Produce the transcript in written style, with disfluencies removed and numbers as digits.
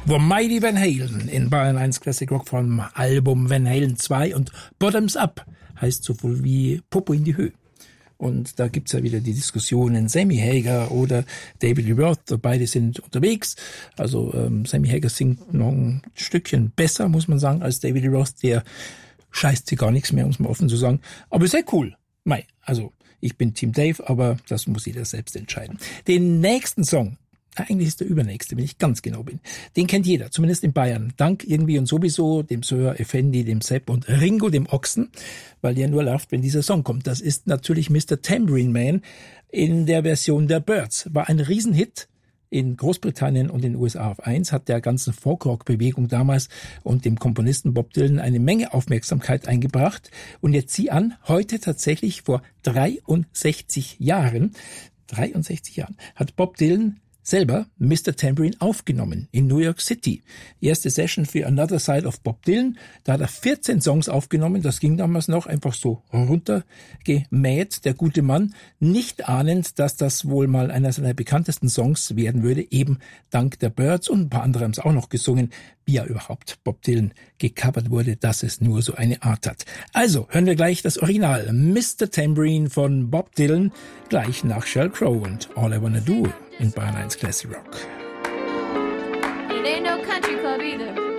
The Mighty Van Halen in Bayern 1 Classic Rock vom Album Van Halen 2 und Bottoms Up heißt so viel wie Popo in die Höhe. Und da gibt's ja wieder die Diskussionen Sammy Hagar oder David Lee Roth, beide sind unterwegs. Also Sammy Hagar singt noch ein Stückchen besser, muss man sagen, als David Lee Roth. Der scheißt sich gar nichts mehr, muss man offen so sagen. Aber sehr cool. Mei, also ich bin Team Dave, aber das muss jeder selbst entscheiden. Den nächsten Song, eigentlich ist der übernächste, wenn ich ganz genau bin. Den kennt jeder, zumindest in Bayern. Dank irgendwie und sowieso dem Sir Effendi, dem Sepp und Ringo, dem Ochsen, weil der nur läuft, wenn dieser Song kommt. Das ist natürlich Mr. Tambourine Man in der Version der Byrds. War ein Riesenhit in Großbritannien und in den USA auf 1, hat der ganzen Folkrock-Bewegung damals und dem Komponisten Bob Dylan eine Menge Aufmerksamkeit eingebracht. Und jetzt sieh an, heute tatsächlich vor 63 Jahren, hat Bob Dylan selber Mr. Tambourine aufgenommen in New York City. Erste Session für Another Side of Bob Dylan. Da hat er 14 Songs aufgenommen. Das ging damals noch einfach so runtergemäht, der gute Mann. Nicht ahnend, dass das wohl mal einer seiner bekanntesten Songs werden würde. Eben dank der Byrds und ein paar andere haben es auch noch gesungen. Wie ja überhaupt Bob Dylan gecovert wurde, dass es nur so eine Art hat. Also hören wir gleich das Original Mr. Tambourine von Bob Dylan gleich nach Sheryl Crow und All I Wanna Do in Bayern 1 Classic Rock. It ain't no country club either.